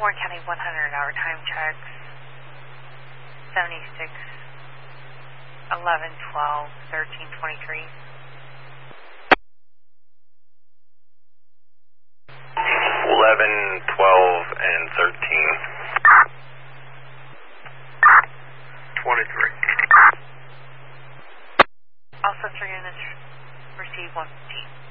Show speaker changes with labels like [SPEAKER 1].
[SPEAKER 1] Warren County 100-hour time checks, 76, 11, 12, 13, 23.
[SPEAKER 2] 11, 12, and 13. 23.
[SPEAKER 1] Also 3 units, receive 115.